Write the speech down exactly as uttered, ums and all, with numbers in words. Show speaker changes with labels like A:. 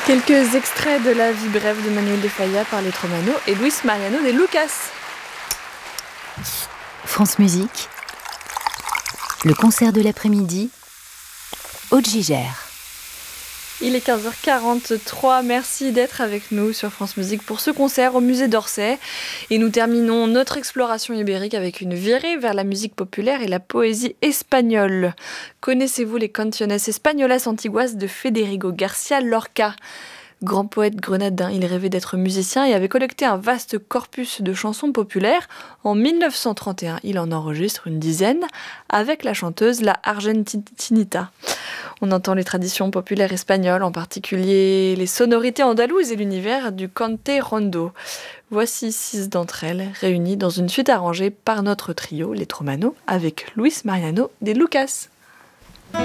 A: Quelques extraits de la vie brève de Manuel de Falla par les Tromanos et Luis Mariano de Lucas.
B: France Musique, le concert de l'après-midi, Aude Gigère.
A: Il est quinze heures quarante-trois, merci d'être avec nous sur France Musique pour ce concert au musée d'Orsay. Et nous terminons notre exploration ibérique avec une virée vers la musique populaire et la poésie espagnole. Connaissez-vous les Canciones Españolas Antiguas de Federico García Lorca ? Grand poète grenadin, il rêvait d'être musicien et avait collecté un vaste corpus de chansons populaires. En mille neuf cent trente et un, il en enregistre une dizaine avec la chanteuse La Argentinita. On entend les traditions populaires espagnoles, en particulier les sonorités andalouses et l'univers du cante rondo. Voici six d'entre elles, réunies dans une suite arrangée par notre trio, les Tromanos, avec Luis Mariano de Lucas.